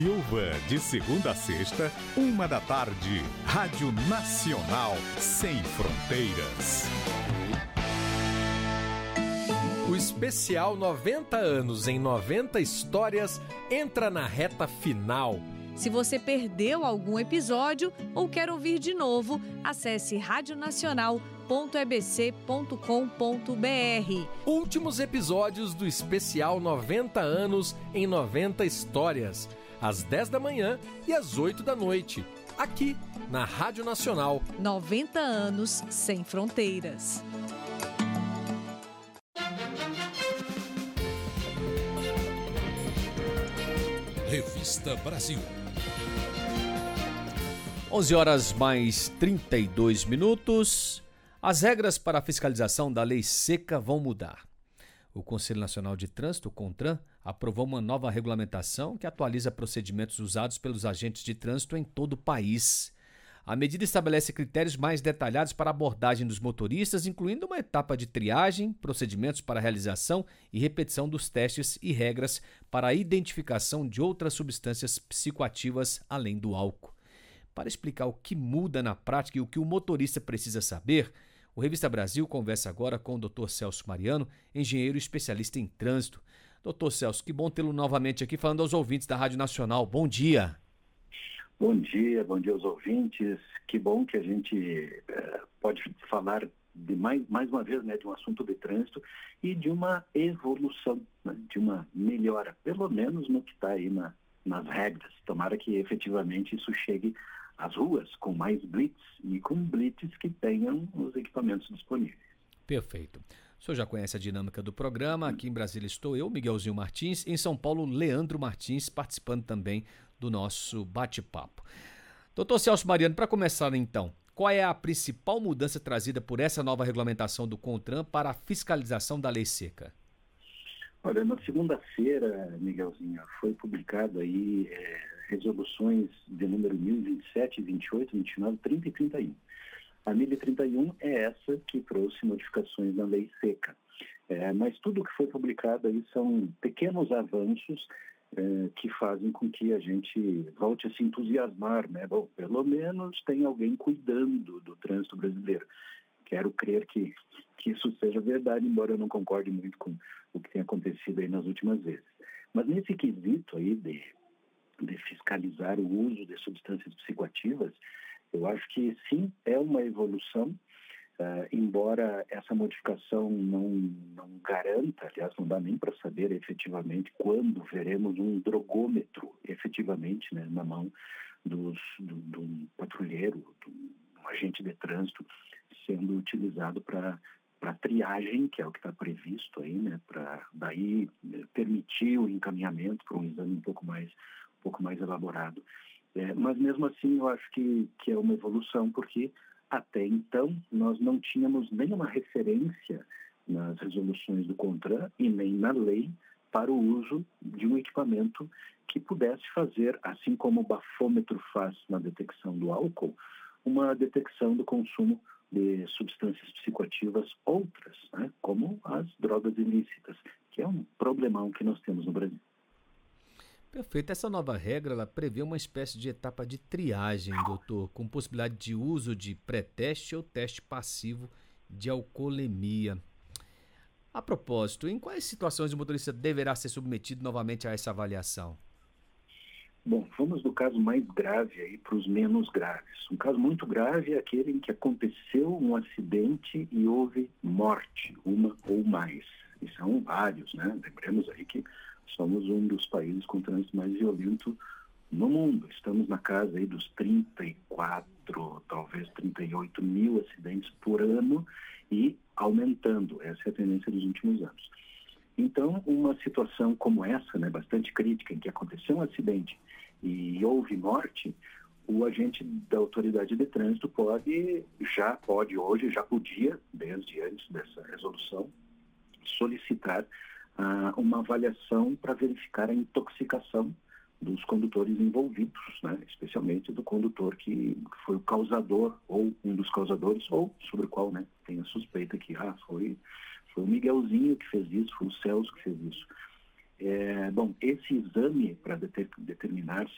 Silva, de segunda a sexta, 13h, Rádio Nacional, sem fronteiras. O especial 90 anos em 90 histórias entra na reta final. Se você perdeu algum episódio ou quer ouvir de novo, acesse radionacional.ebc.com.br. Últimos episódios do especial 90 anos em 90 histórias, às 10 da manhã e às 8 da noite, aqui na Rádio Nacional. 90 anos sem fronteiras. Revista Brasil. 11 horas mais 32 minutos. As regras para a fiscalização da lei seca vão mudar. O Conselho Nacional de Trânsito, o CONTRAN, aprovou uma nova regulamentação que atualiza procedimentos usados pelos agentes de trânsito em todo o país. A medida estabelece critérios mais detalhados para a abordagem dos motoristas, incluindo uma etapa de triagem, procedimentos para a realização e repetição dos testes e regras para a identificação de outras substâncias psicoativas além do álcool. Para explicar o que muda na prática e o que o motorista precisa saber, o Revista Brasil conversa agora com o Dr. Celso Mariano, engenheiro especialista em trânsito. Dr. Celso, que bom tê-lo novamente aqui falando aos ouvintes da Rádio Nacional. Bom dia. Bom dia aos ouvintes. Que bom que a gente pode falar de mais uma vez, né, de um assunto de trânsito e de uma evolução, né, de uma melhora, pelo menos no que está aí nas regras. Tomara que efetivamente isso chegue às ruas com mais blitz e com blitz que tenham os equipamentos disponíveis. Perfeito. O senhor já conhece a dinâmica do programa. Aqui em Brasília estou eu, Miguelzinho Martins. Em São Paulo, Leandro Martins, participando também do nosso bate-papo. Doutor Celso Mariano, para começar então, qual é a principal mudança trazida por essa nova regulamentação do CONTRAN para a fiscalização da lei seca? Olha, na segunda-feira, Miguelzinho, foi publicado aí resoluções de número 1027, 28, 29, 30 e 31. A 1031 é essa que trouxe modificações na lei seca. Mas tudo que foi publicado aí são pequenos avanços que fazem com que a gente volte a se entusiasmar, né? Bom, pelo menos tem alguém cuidando do trânsito brasileiro. Quero crer que isso seja verdade, embora eu não concorde muito com o que tem acontecido aí nas últimas vezes. Mas nesse quesito aí de fiscalizar o uso de substâncias psicoativas, eu acho que sim, é uma evolução, embora essa modificação não garanta, aliás, não dá nem para saber efetivamente quando veremos um drogômetro efetivamente, né, na mão do patrulheiro, do agente de trânsito, sendo utilizado para triagem, que é o que está previsto aí, né, para daí permitir o encaminhamento para um exame um pouco mais elaborado. Mas mesmo assim eu acho que é uma evolução, porque até então nós não tínhamos nenhuma referência nas resoluções do CONTRAN e nem na lei para o uso de um equipamento que pudesse fazer, assim como o bafômetro faz na detecção do álcool, uma detecção do consumo de substâncias psicoativas outras, né, como as drogas ilícitas, que é um problemão que nós temos no Brasil. Perfeito. Essa nova regra ela prevê uma espécie de etapa de triagem, doutor, com possibilidade de uso de pré-teste ou teste passivo de alcoolemia. A propósito, em quais situações o motorista deverá ser submetido novamente a essa avaliação? Bom, vamos do caso mais grave aí para os menos graves. Um caso muito grave é aquele em que aconteceu um acidente e houve morte, uma ou mais. E são vários, né? Lembremos aí que somos um dos países com o trânsito mais violento no mundo. Estamos na casa aí dos 34, talvez 38 mil acidentes por ano e aumentando. Essa é a tendência dos últimos anos. Então, uma situação como essa, né, bastante crítica, em que aconteceu um acidente e houve morte, o agente da autoridade de trânsito já podia, desde antes dessa resolução, solicitar uma avaliação para verificar a intoxicação dos condutores envolvidos, né? Especialmente do condutor que foi o causador, ou um dos causadores, ou sobre o qual, né, tem a suspeita que foi o Miguelzinho que fez isso, foi o Celso que fez isso. Bom, esse exame para determinar